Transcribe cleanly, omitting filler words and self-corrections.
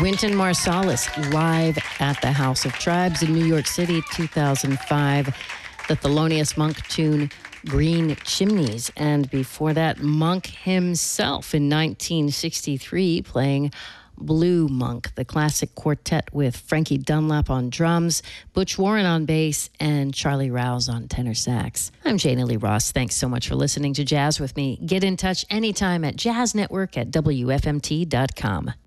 Wynton Marsalis live at the House of Tribes in New York City, 2005. The Thelonious Monk tune Green Chimneys. And before that, Monk himself in 1963 playing Blue Monk, the classic quartet with Frankie Dunlap on drums, Butch Warren on bass, and Charlie Rouse on tenor sax. I'm Jana Lee Ross. Thanks so much for listening to Jazz with me. Get in touch anytime at jazznetwork@wfmt.com.